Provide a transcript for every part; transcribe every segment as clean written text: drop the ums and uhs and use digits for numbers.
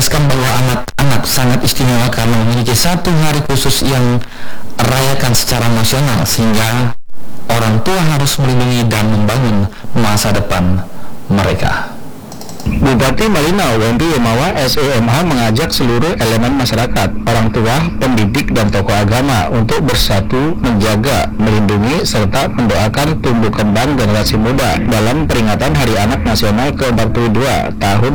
menegaskan bahwa anak-anak sangat istimewa karena memiliki satu hari khusus yang rayakan secara nasional, sehingga orang tua harus melindungi dan membangun masa depan mereka. Bupati Malinau Wendri Yomawa SEMH mengajak seluruh elemen masyarakat, orang tua, pendidik, dan tokoh agama untuk bersatu menjaga, melindungi, serta mendoakan tumbuh kembang generasi muda dalam peringatan Hari Anak Nasional ke-42 tahun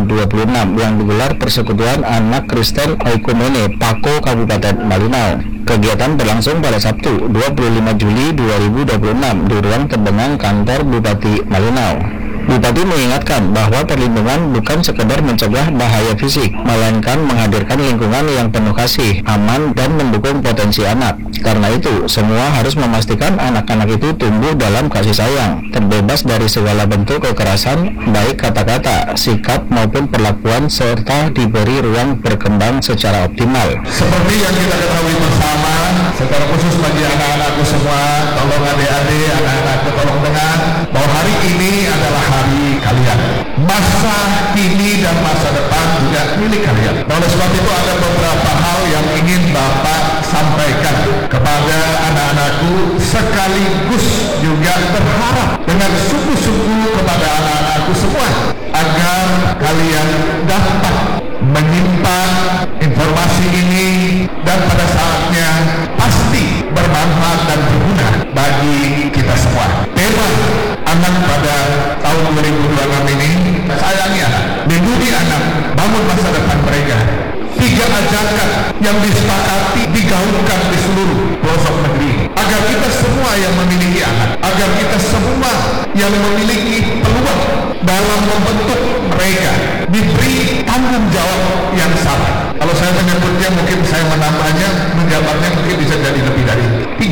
2026 yang digelar Persekutuan Anak Kristen Oikumene Pako Kabupaten Malinau. Kegiatan berlangsung pada Sabtu 25 Juli 2026 di ruang Tebengang kantor Bupati Malinau. Bupati mengingatkan bahwa perlindungan bukan sekedar mencegah bahaya fisik, melainkan menghadirkan lingkungan yang penuh kasih, aman, dan mendukung potensi anak. Karena itu, semua harus memastikan anak-anak itu tumbuh dalam kasih sayang, terbebas dari segala bentuk kekerasan, baik kata-kata, sikap, maupun perlakuan, serta diberi ruang berkembang secara optimal. Seperti yang kita ketahui bersama, secara khusus bagi anak-anakku semua, tolong adik-adik, anak-anakku tolong dengar, bahwa hari ini adalah hari kalian. Masa kini dan masa depan juga milik kalian. Oleh sebab itu ada beberapa hal yang ingin Bapak sampaikan kepada anak-anakku, sekaligus juga berharap dengan sungguh-sungguh kepada anak-anakku semua agar kalian dapat menyimpan informasi ini dan pada saatnya pasti bermanfaat dan berguna bagi kita semua. Tema anak pada tahun 2026 ini, sayangi anak, lindungi anak, bangun masa depan mereka. 3 ajakan yang disepakati digaungkan di seluruh pelosok negeri agar kita semua yang memiliki anak, agar kita semua yang memiliki peluang dalam membentuk mereka diberi tanggung jawab yang sama. Kalau saya menyebutnya, mungkin saya menambahnya, menjabarnya mungkin bisa jadi lebih dari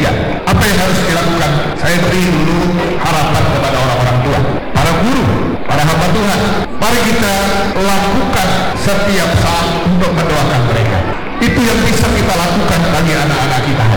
3. Apa yang harus dilakukan? Saya beri dulu harapan kepada orang-orang tua, para guru, para hamba Tuhan. Mari kita lakukan setiap saat untuk mendoakan mereka. Itu yang bisa kita lakukan bagi anak-anak